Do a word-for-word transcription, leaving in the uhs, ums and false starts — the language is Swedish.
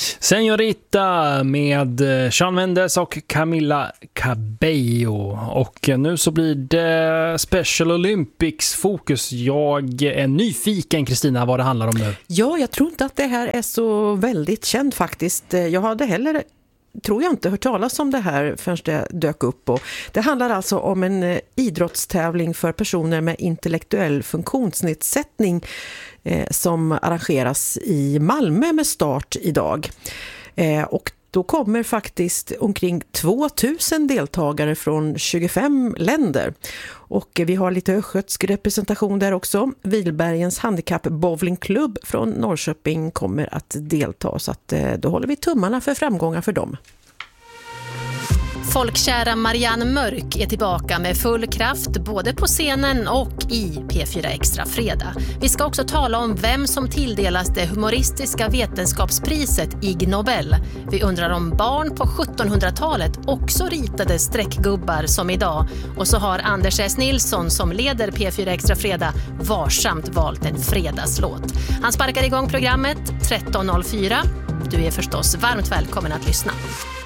Señorita med Shawn Mendes och Camila Cabello. Och nu så blir det Special Olympics fokus. Jag är nyfiken, Kristina, vad det handlar om nu. Ja, jag tror inte att det här är så väldigt känt faktiskt. Jag hade heller, tror jag inte, hört talas om det här förrän det dök upp. Och det handlar alltså om en idrottstävling för personer med intellektuell funktionsnedsättning eh, som arrangeras i Malmö med start idag. Eh, och då kommer faktiskt omkring tvåtusen deltagare från tjugofem länder. Och vi har lite östgötsk representation där också. Vilbergens handikapp bowlingklubb från Norrköping kommer att delta, så att då håller vi tummarna för framgångar för dem. Folkkära Marianne Mörk är tillbaka med full kraft både på scenen och i P fyra Extra Fredag. Vi ska också tala om vem som tilldelas det humoristiska vetenskapspriset Ig Nobel. Vi undrar om barn på sjuttonhundratalet också ritade streckgubbar som idag. Och så har Anders S. Nilsson som leder P fyra Extra Fredag varsamt valt en fredagslåt. Han sparkar igång programmet tretton noll fyra. Du är förstås varmt välkommen att lyssna.